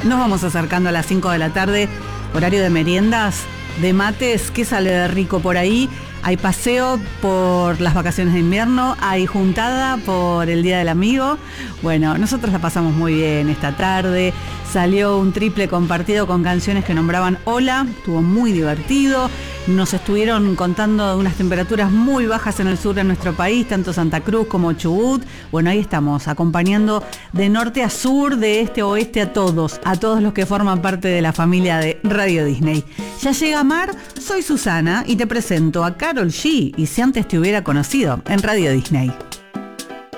Nos vamos acercando a las 5 de la tarde, horario de meriendas, de mates. ¿Qué sale de rico por ahí? Hay paseo por las vacaciones de invierno, hay juntada por el Día del Amigo. Bueno, nosotros la pasamos muy bien esta tarde. Salió un triple compartido con canciones que nombraban Hola, estuvo muy divertido. Nos estuvieron contando de unas temperaturas muy bajas en el sur de nuestro país, tanto Santa Cruz como Chubut. Bueno, ahí estamos, acompañando de norte a sur, de este a oeste a todos los que forman parte de la familia de Radio Disney. Ya llega Mar, soy Susana y te presento a Karol G, y si antes te hubiera conocido, en Radio Disney.